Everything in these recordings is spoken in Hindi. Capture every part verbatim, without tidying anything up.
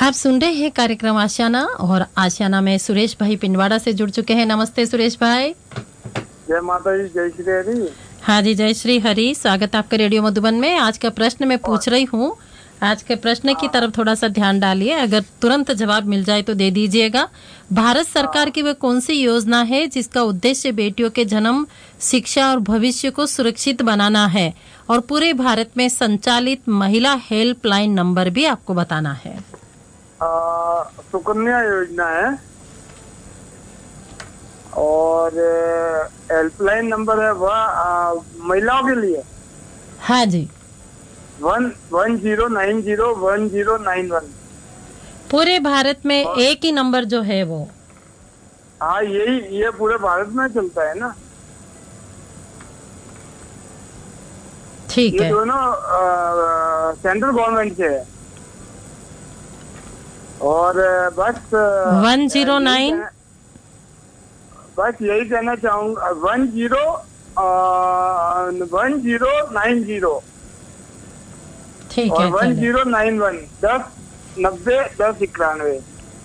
आप सुन रहे हैं कार्यक्रम आशियाना और आशियाना में सुरेश भाई पिंडवाड़ा से जुड़ चुके हैं। नमस्ते सुरेश भाई। जय माता जी, जय श्री हरि। हाँ जी, जय श्री हरि। स्वागत आपका रेडियो मधुबन में। आज का प्रश्न मैं पूछ रही हूँ, आज के प्रश्न की तरफ थोड़ा सा ध्यान डालिए, अगर तुरंत जवाब मिल जाए तो दे दीजिएगा। भारत सरकार की वह कौन सी योजना है जिसका उद्देश्य बेटियों के जन्म, शिक्षा और भविष्य को सुरक्षित बनाना है, और पूरे भारत में संचालित महिला हेल्पलाइन नंबर भी आपको बताना है। आ, सुकन्या योजना है और हेल्पलाइन नंबर है वह महिलाओं के लिए। हाँ जी, one one zero nine zero one zero nine one. पूरे भारत में एक ही नंबर जो है वो। हाँ, यही ये पूरे भारत में चलता है ना। ठीक है। ये दोनों सेंट्रल गवर्नमेंट से है और बस वन जीरो नाइन बस यही कहना चाहूंगा, one zero one zero nine zero ठीक और है, वन जीरो नाइन वन दस नब्बे दस इक्यानवे।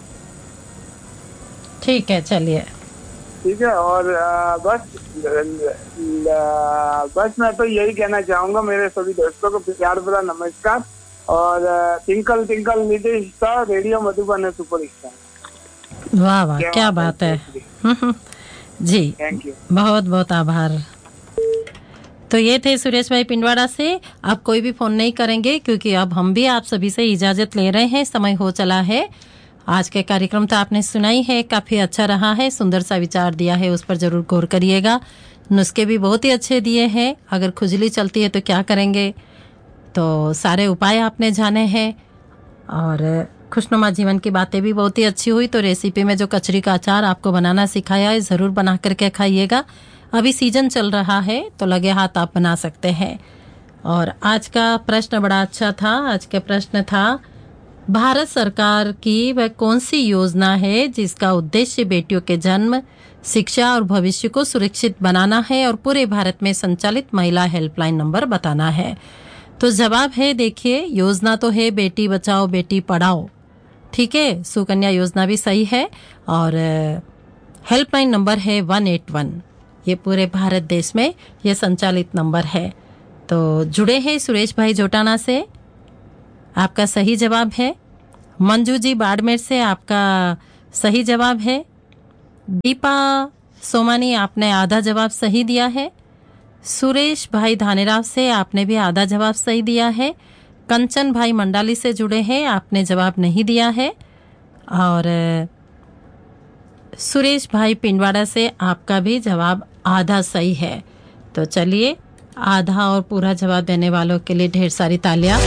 ठीक है, चलिए। ठीक है। और आ, बस ल, ल, बस मैं तो यही कहना चाहूंगा मेरे सभी दोस्तों को प्यार भरा नमस्कार और tinkle tinkle little star radio Madhuban है सुपर स्टार। वाह वाह, क्या बात है जी, थैंक यू, बहुत बहुत आभार। तो ये थे सुरेश भाई पिंडवाड़ा से। आप कोई भी फोन नहीं करेंगे क्योंकि अब हम भी आप सभी से इजाजत ले रहे हैं, समय हो चला है। आज के कार्यक्रम तो आपने सुनाई है, काफी अच्छा रहा है, सुंदर सा विचार दिया है, उस पर जरूर गौर करिएगा। नुस्खे भी बहुत ही अच्छे दिए हैं। अगर खुजली चलती है तो क्या करेंगे, तो सारे उपाय आपने जाने हैं। और खुशनुमा जीवन की बातें भी बहुत ही अच्छी हुई। तो रेसिपी में जो कचरी का अचार आपको बनाना सिखाया है, ज़रूर बना करके खाइएगा। अभी सीजन चल रहा है तो लगे हाथ आप बना सकते हैं। और आज का प्रश्न बड़ा अच्छा था। आज का प्रश्न था, भारत सरकार की वह कौन सी योजना है जिसका उद्देश्य बेटियों के जन्म, शिक्षा और भविष्य को सुरक्षित बनाना है, और पूरे भारत में संचालित महिला हेल्पलाइन नंबर बताना है। तो जवाब है, देखिए, योजना तो है बेटी बचाओ बेटी पढ़ाओ, ठीक है, सुकन्या योजना भी सही है, और हेल्पलाइन नंबर है वन एट वन। ये पूरे भारत देश में ये संचालित नंबर है। तो जुड़े हैं सुरेश भाई जोटाना से, आपका सही जवाब है। मंजू जी बाड़मेर से आपका सही जवाब है। दीपा सोमानी, आपने आधा जवाब सही दिया है। सुरेश भाई धानेराव से आपने भी आधा जवाब सही दिया है। कंचन भाई मंडाली से जुड़े हैं, आपने जवाब नहीं दिया है। और सुरेश भाई पिंडवाड़ा से आपका भी जवाब आधा सही है। तो चलिए, आधा और पूरा जवाब देने वालों के लिए ढेर सारी तालियां।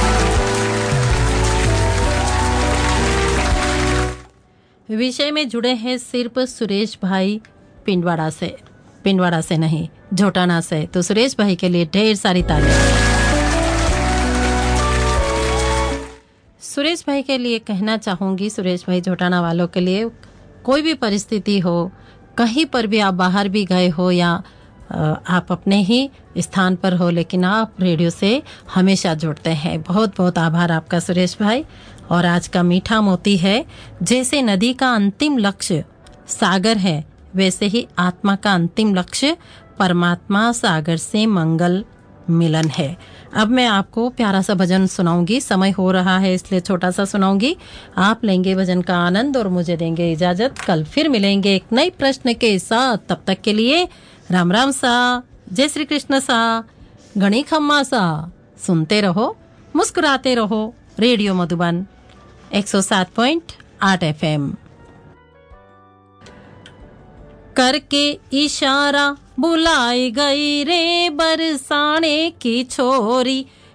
विषय में जुड़े हैं सिर्फ सुरेश भाई पिंडवाड़ा से, पिंडवाड़ा से नहीं, झोटाना से। तो सुरेश भाई के लिए ढेर सारी तालियां। सुरेश भाई के लिए कहना चाहूंगी, सुरेश भाई झोटाना वालों के लिए, कोई भी परिस्थिति हो, कहीं पर भी आप बाहर भी गए हो या आप अपने ही स्थान पर हो, लेकिन आप रेडियो से हमेशा जुड़ते हैं। बहुत बहुत आभार आपका सुरेश भाई। और आज का मीठा मोती है, जैसे नदी का अंतिम लक्ष्य सागर है, वैसे ही आत्मा का अंतिम लक्ष्य परमात्मा सागर से मंगल मिलन है। अब मैं आपको प्यारा सा भजन सुनाऊंगी, समय हो रहा है इसलिए छोटा सा सुनाऊंगी। आप लेंगे भजन का आनंद और मुझे देंगे इजाजत। कल फिर मिलेंगे एक नए प्रश्न के साथ। तब तक के लिए राम राम सा, जय श्री कृष्ण सा, गणी खम्मा सा। सुनते रहो, मुस्कुराते रहो। रेडियो मधुबन एक सौ सात पॉइंट आठ एफ एम। करके इशारा बुलाई गई रे बरसाने की छोरी,